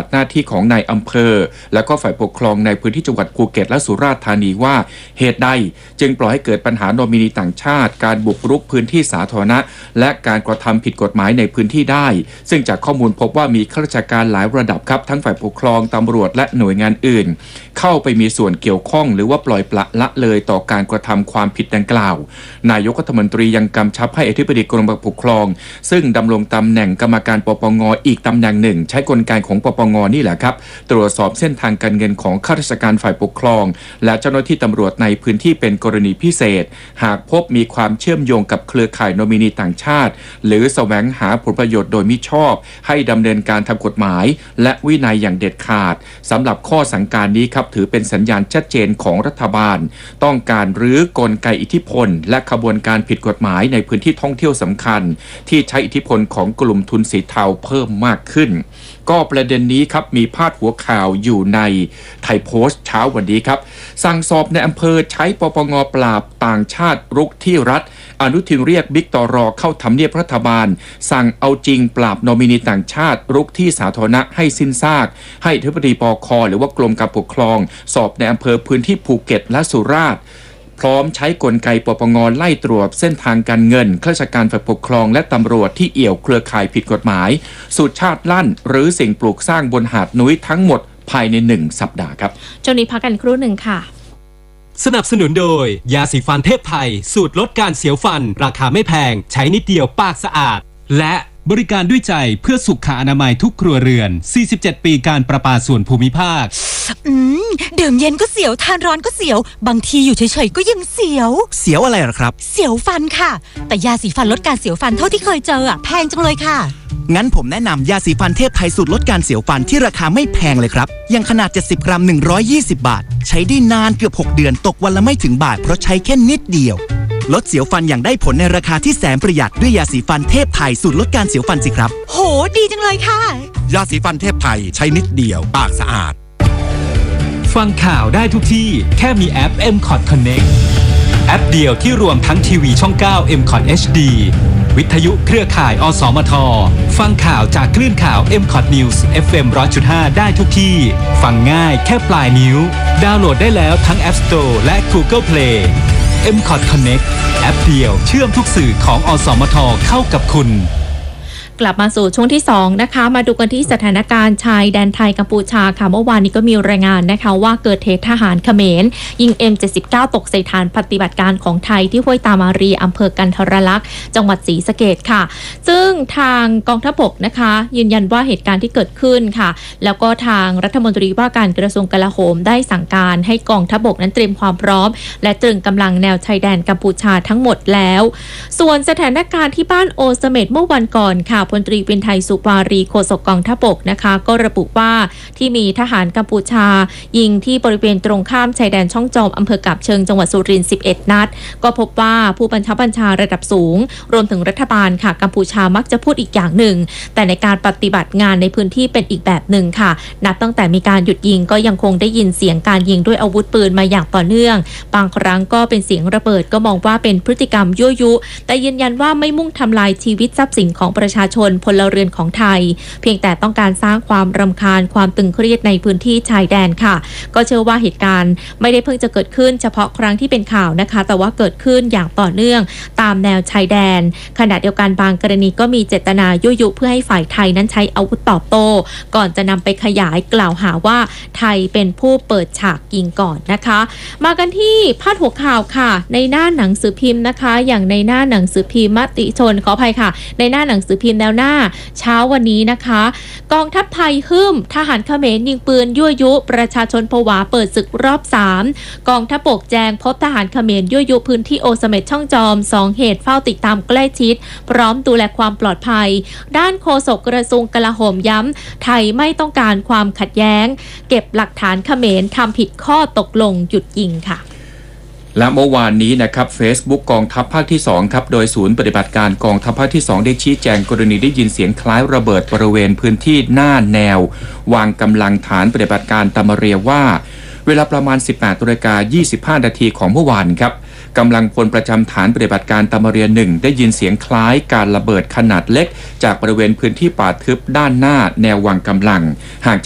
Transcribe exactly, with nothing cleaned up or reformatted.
หน้าที่ของนายอำเภอและก็ฝ่ายปกครองในพื้นที่จังหวัดภูเก็ตและสุราษฎร์ธานีว่าเหตุใดจึงปล่อยให้เกิดปัญหานอมินีต่างชาติการบุกรุกพื้นที่สาธารณะและการกระทำผิดกฎหมายในพื้นที่ได้ซึ่งจากข้อมูลพบว่ามีข้าราชการหลายระดับครับทั้งฝ่ายปกครองตำรวจและหน่วยงานอื่นเข้าไปมีส่วนเกี่ยวข้องหรือว่าปล่อยปละละเลยต่อการกระทำความผิดดังกล่าวนายกรัฐมนตรียังกำชับให้อธิบดีกรมปกครองซึ่งดำรงตำแหน่งกรรมการปปงอีกตำแหน่งหนึ่งใช้กลไกของปปงนี่แหละครับตรวจสอบเส้นทางการเงินของข้าราชการฝ่ายปกครองและเจ้าหน้าที่ตำรวจในพื้นที่เป็นกรณีพิเศษหากพบมีความเชื่อมโยงกับเครือข่ายนอมินีต่างชาติหรือแสวงหาผลประโยชน์โดยมิชอบให้ดำเนินการทางกฎหมายและวินัยอย่างเด็ดขาดสำหรับข้อสั่งการนี้ครับถือเป็นสัญญาณชัดเจนของรัฐบาลต้องการรื้อกลไกอิทธิพลและขบวนการผิดกฎหมายในพื้นที่ท่องเที่ยวสำคัญที่ใช้อิทธิพลของกลุ่มทุนสีเทาเพิ่มมากขึ้นก็ประเด็นนี้ครับมีพาดหัวข่าวอยู่ในไทยโพสต์เช้าวันนี้ครับสั่งสอบในอำเภอใช้ปปงปราบต่างชาติรุกที่รัฐอนุทินเรียกบิ๊กตรเข้าทำเนียบรัฐบาลสั่งเอาจริงปราบนอมินีต่างชาติรุกที่สาธารณะให้สิ้นซากให้อธิบดีปค.หรือว่ากรมการปกครองสอบในอำเภอพื้นที่ภูเก็ตและสุราษฎร์พร้อมใช้กลไกปปงไล่ตรวจเส้นทางการเงินข้าราชการฝ่ายปกครองและตำรวจที่เอี่ยวเครือข่ายผิดกฎหมายสุดชาติลั่นหรือสิ่งปลูกสร้างบนหาดนุ้ยทั้งหมดภายในหนึ่งสัปดาห์ครับช่วงนี้พักกันครู่หนึ่งค่ะสนับสนุนโดยยาสีฟันเทพไทยสูตรลดการเสียวฟันราคาไม่แพงใช้นิดเดียวปากสะอาดและบริการด้วยใจเพื่อสุขอนามัยทุกครัวเรือนสี่สิบเจ็ดปีการประปาส่วนภูมิภาคอืมดื่มเย็นก็เสียวทานร้อนก็เสียวบางทีอยู่เฉยๆก็ยังเสียวเสียวอะไรหรอครับเสียวฟันค่ะแต่ยาสีฟันลดการเสียวฟันเท่าที่เคยเจออ่ะแพงจังเลยค่ะงั้นผมแนะนำยาสีฟันเทพไทยสูตรลดการเสียวฟันที่ราคาไม่แพงเลยครับยังขนาดเจ็ดสิบกรัมหนึ่งร้อยยี่สิบบาทใช้ได้นานเกือบหกเดือนตกวันละไม่ถึงบาทเพราะใช้แค่นิดเดียวลดเสียวฟันอย่างได้ผลในราคาที่แสนประหยัดด้วยยาสีฟันเทพไทยสูตรลดการเสียวฟันสิครับโหดีจังเลยค่ะยาสีฟันเทพไทยใช้นิดเดียวปากสะอาดฟังข่าวได้ทุกที่แค่มีแอป เอ็ม คอท Connect แอปเดียวที่รวมทั้งทีวีช่องเก้า เอ็ม คอท เอช ดี วิทยุเครือข่ายอสมทฟังข่าวจากคลื่นข่าว เอ็ม คอท News เอฟ เอ็ม หนึ่งร้อยจุดห้า ได้ทุกที่ฟังง่ายแค่ปลายนิ้วดาวน์โหลดได้แล้วทั้ง App Store และ Google Play เอ็ม คอท Connect แอปเดียวเชื่อมทุกสื่อของอสมทเข้ากับคุณกลับมาสู่ช่วงที่สองนะคะมาดูกันที่สถานการณ์ชายแดนไทยกัมพูชาค่ะเมื่อวานนี้ก็มีรายงานนะคะว่าเกิดเหตุทหารเขมรยิง เอ็ม เจ็ดสิบเก้า ตกใส่ฐานปฏิบัติการของไทยที่ห้วยตามารีอำเภอกันทรลักษณ์จังหวัดศรีสะเกษค่ะซึ่งทางกองทัพบกนะคะยืนยันว่าเหตุการณ์ที่เกิดขึ้นค่ะแล้วก็ทางรัฐมนตรีว่าการกระทรวงกลาโหมได้สั่งการให้กองทัพบกนั้นเตรียมความพร้อมและตรึงกำลังแนวชายแดนกัมพูชาทั้งหมดแล้วส่วนสถานการณ์ที่บ้านโอเสเม็ดเมื่อวันก่อนค่ะพลตรีวินไทยสุวารีโฆษกกองทัพบกนะคะก็ระบุว่าที่มีทหารกัมพูชายิงที่บริเวณตรงข้ามชายแดนช่องจอมอำเภอกาบเชิงจังหวัดสุรินทร์สิบเอ็ดนัดก็พบว่าผู้บัญชาบัญชาระดับสูงรวมถึงรัฐบาลค่ะกัมพูชามักจะพูดอีกอย่างหนึ่งแต่ในการปฏิบัติงานในพื้นที่เป็นอีกแบบหนึ่งค่ะนับตั้งแต่มีการหยุดยิงก็ยังคงได้ยินเสียงการยิงด้วยอาวุธปืนมาอย่างต่อเนื่องบางครั้งก็เป็นเสียงระเบิดก็มองว่าเป็นพฤติกรรมยั่วยุแต่ยืนยันว่าไม่มุ่งทำลายชีวิตทรัพย์สินของประชาชนพลเรือนของไทยเพียงแต่ต้องการสร้างความรำคาญความตึงเครียดในพื้นที่ชายแดนค่ะก็เชื่อว่าเหตุการณ์ไม่ได้เพิ่งจะเกิดขึ้นเฉพาะครั้งที่เป็นข่าวนะคะแต่ว่าเกิดขึ้นอย่างต่อเนื่องตามแนวชายแดนขณะเดียวกันบางกรณีก็มีเจตนายั่วยุเพื่อให้ฝ่ายไทยนั้นใช้อาวุธตอบโต้ก่อนจะนำไปขยายกล่าวหาว่าไทยเป็นผู้เปิดฉากยิงก่อนนะคะมากันที่พาดหัวข่าวค่ะในหน้าหนังสือพิมพ์นะคะอย่างในหน้าหนังสือพิมพ์มติชนขออภัยค่ะในหน้าหนังสือพิมพ์แนวหน้าเช้าวันนี้นะคะกองทัพไทยฮึ่มทหารเขมรยิงปืนยั่วยุประชาชนผวาเปิดศึกรอบสามกองทัพบกแจงพบทหารเขมรยั่วยุพื้นที่โอเสเม็ดช่องจอมสองเหตุเฝ้าติดตามใกล้ชิดพร้อมดูแลความปลอดภัยด้านโฆษกกระทรวงกลาโหมย้ำไทยไม่ต้องการความขัดแย้งเก็บหลักฐานเขมรทำผิดข้อตกลงหยุดยิงค่ะและเมื่อวานนี้นะครับ Facebook กองทัพภาคที่สองครับโดยศูนย์ปฏิบัติการกองทัพภาคที่สองได้ชี้แจงกรณีได้ยินเสียงคล้ายระเบิดบริเวณพื้นที่หน้าแนววางกำลังฐานปฏิบัติการตะมะเรียว่าเวลาประมาณ สิบแปดนาฬิกายี่สิบห้านาทีของเมื่อวานครับกำลังพลประจำฐานปฏิบัติการตะมะเรียหนึ่งได้ยินเสียงคล้ายการระเบิดขนาดเล็กจากบริเวณพื้นที่ป่าทึบด้านหน้าแนววางกำลังห่าง